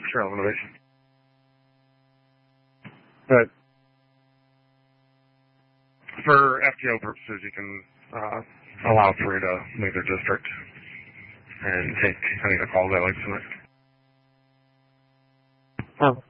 Trail of Innovation. But for FTO purposes, you can allow 3 to leave their district and take any of the calls they like to make. Oh.